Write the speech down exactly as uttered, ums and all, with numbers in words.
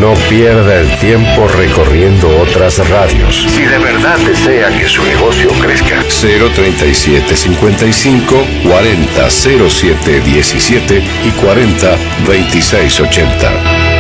No pierda el tiempo recorriendo otras radios. Si de verdad desea que su negocio crezca. cero treinta y siete cincuenta y cinco cuarenta cero siete diecisiete y cuarenta veintiséis ochenta.